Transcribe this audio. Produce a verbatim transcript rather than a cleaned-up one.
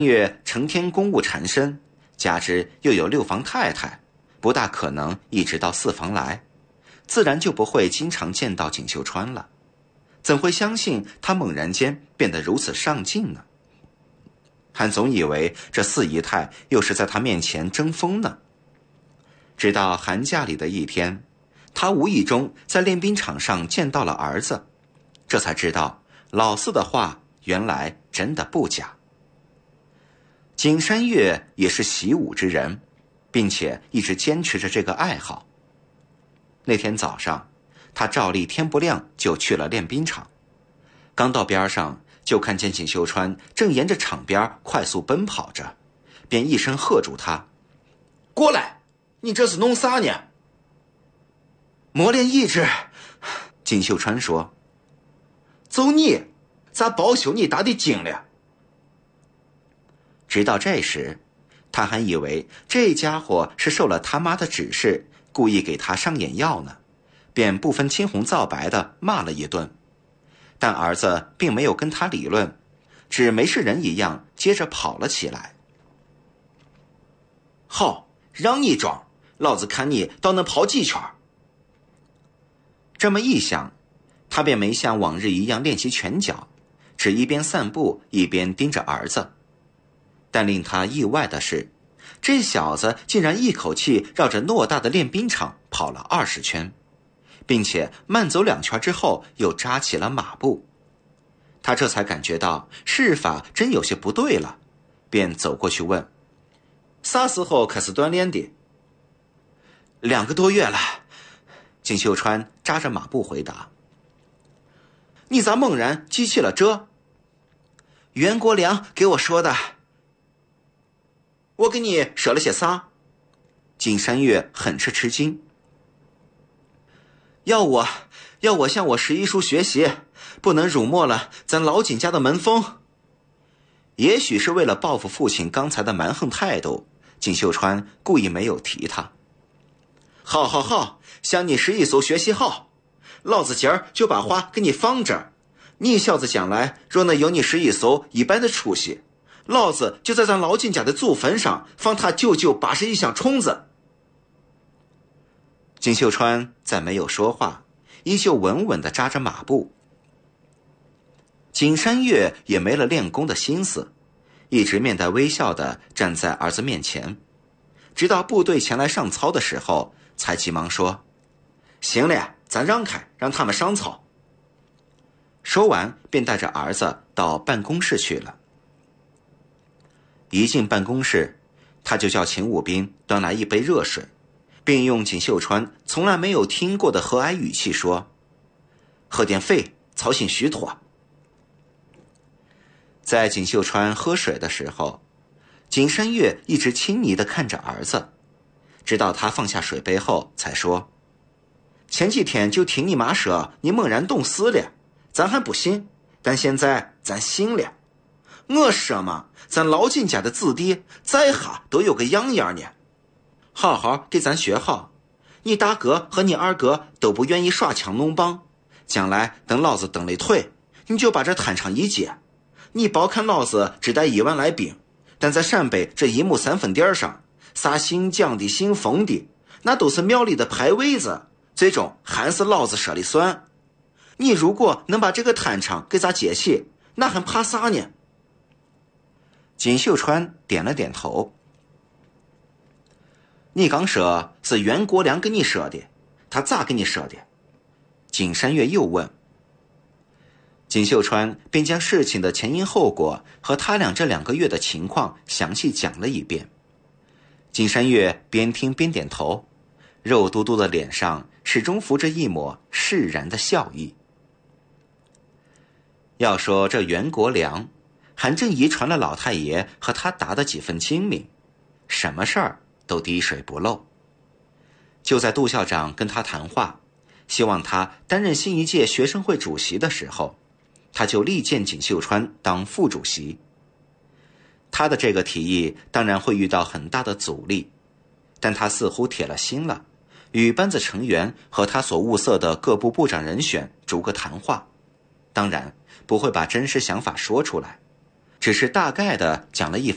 月成天公务缠身，加之又有六房太太，不大可能一直到四房来，自然就不会经常见到锦绣川了。怎会相信他猛然间变得如此上进呢？还总以为这四姨太又是在他面前争锋呢。直到寒假里的一天，他无意中在练兵场上见到了儿子，这才知道老四的话原来真的不假。景山月也是习武之人，并且一直坚持着这个爱好。那天早上，他照例天不亮就去了练兵场，刚到边上就看见锦绣川正沿着场边快速奔跑着，便一声喝住他：“ 过来，你这是弄啥呢？”“ 磨练意志。”锦绣川说。 “走你，咋包宿你打的精了？” 直到这时，他还以为这家伙是受了他妈的指示，故意给他上眼药呢，便不分青红皂白的骂了一顿。但儿子并没有跟他理论，只没事人一样接着跑了起来。 “好，让你装，老子看你倒能跑几圈。” 这么一想，他便没像往日一样练习拳脚，只一边散步一边盯着儿子。但令他意外的是，这小子竟然一口气绕着偌大的练兵场跑了二十圈，并且慢走两圈之后又扎起了马步。他这才感觉到事法真有些不对了，便走过去问：“ 啥时候开始锻炼的？”“ 两个多月了。”锦绣川扎着马步回答。 “你咋猛然记起了这？”“ 袁国良给我说的。”“ 我给你说了些啥？” 景山月很是吃惊。“要我要我向我十一叔学习，不能辱没了咱老景家的门风。”也许是为了报复父亲刚才的蛮横态度，锦绣川故意没有提他。 “好好好，向你十一叔学习好，老子今儿就把话给你放这儿。你小子将来若能有你十一叔一般的出息，老子就在咱老景家的祖坟上放他九九八十一箱虫子。” 锦绣川再没有说话，依旧稳稳地扎着马步。景山月也没了练功的心思，一直面带微笑地站在儿子面前，直到部队前来上操的时候，才急忙说：“ 行了，咱让开，让他们上操。” 说完便带着儿子到办公室去了。一进办公室，他就叫秦武斌端来一杯热水，并用锦绣川从来没有听过的和蔼语气说：“喝点肺，操心虚脱。”在锦绣川喝水的时候，景山月一直亲昵地看着儿子，直到他放下水杯后才说：“前几天就听你妈说你猛然懂事了，咱还不信，但现在咱信了。我说嘛，咱老景家的子弟在下都有个样样呢，好好给咱学好。你大哥和你二哥都不愿意耍枪弄棒，将来等老子蹬了腿，你就把这摊上一接。你别看老子只带一万来兵，但在陕北这一亩三分地上，啥姓蒋的姓冯的，那都是庙里的牌位子，最终还是老子说了算。你如果能把这个摊场给咱接起，那还怕啥呢？”锦绣川点了点头。“你刚说是袁国良跟你说的，他咋跟你说的？”景山月又问。锦绣川便将事情的前因后果和他俩这两个月的情况详细讲了一遍。景山月边听边点头，肉嘟嘟的脸上始终浮着一抹释然的笑意。要说这袁国良，还真遗传了老太爷和他达的几分精明，什么事儿都滴水不漏。就在杜校长跟他谈话，希望他担任新一届学生会主席的时候，他就力荐锦绣川当副主席。他的这个提议当然会遇到很大的阻力，但他似乎铁了心了，与班子成员和他所物色的各部部长人选逐个谈话，当然不会把真实想法说出来，只是大概的讲了一